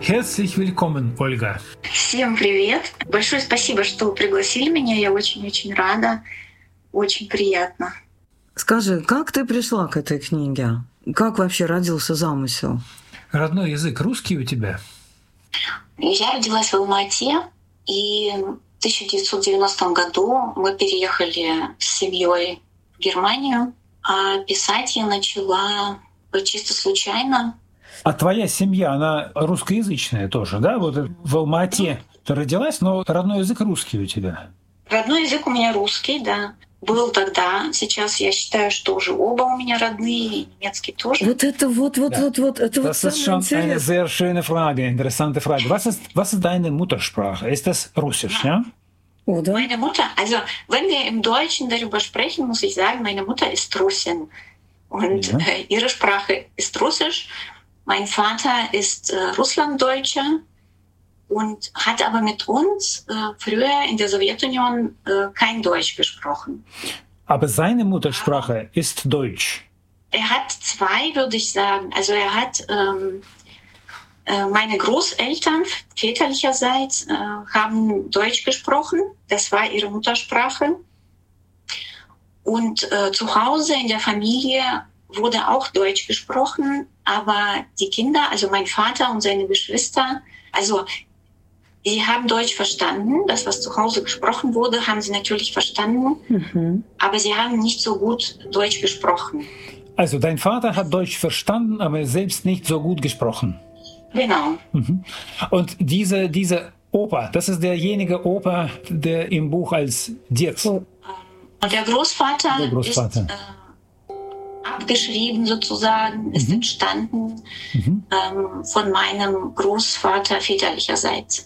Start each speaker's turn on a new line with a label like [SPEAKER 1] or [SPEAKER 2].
[SPEAKER 1] Herzlich willkommen, Ольга.
[SPEAKER 2] Всем привет! Большое спасибо, что пригласили меня. Я очень-очень рада. Очень приятно.
[SPEAKER 3] Скажи, как ты пришла к этой книге? Как вообще родился замысел?
[SPEAKER 1] Родной язык русский у тебя?
[SPEAKER 2] Я родилась в Алма-Ате, и в 1990 году мы переехали с семьей в Германию, а писать я начала чисто случайно.
[SPEAKER 1] А твоя семья, она русскоязычная тоже, да? Вот в Алма-Ате ты родилась, но родной язык русский у тебя.
[SPEAKER 2] Родной язык у меня русский, да. Был тогда. Сейчас я считаю, что уже оба у меня родные, и немецкий тоже.
[SPEAKER 3] Это вот, это
[SPEAKER 1] Das ist schon eine sehr schöne Frage, interessante Frage. Was ist deine Muttersprache? Ist das Russisch, ja?
[SPEAKER 3] Oder?
[SPEAKER 2] Meine Mutter, also wenn wir im Deutschen darüber sprechen, muss ich sagen, meine Mutter ist Russin. Und ihre Sprache ist Russisch. Mein Vater ist Russlanddeutscher und hat aber mit uns früher in der Sowjetunion kein Deutsch gesprochen.
[SPEAKER 1] Aber seine Muttersprache ist Deutsch.
[SPEAKER 2] Er hat zwei, würde ich sagen. Also er hat meine Großeltern väterlicherseits haben Deutsch gesprochen. Das war ihre Muttersprache. Und zu Hause in der Familie wurde auch Deutsch gesprochen, aber die Kinder, also mein Vater und seine Geschwister, also sie haben Deutsch verstanden. Das, was zu Hause gesprochen wurde, haben sie natürlich verstanden, aber sie haben nicht so gut Deutsch gesprochen.
[SPEAKER 1] Also dein Vater hat Deutsch verstanden, aber selbst nicht so gut gesprochen.
[SPEAKER 2] Genau.
[SPEAKER 1] Und diese Opa, das ist derjenige Opa, der im Buch als Dirks.
[SPEAKER 2] Und der Großvater. Ist abgeschrieben sozusagen, ist entstanden von meinem Großvater väterlicherseits.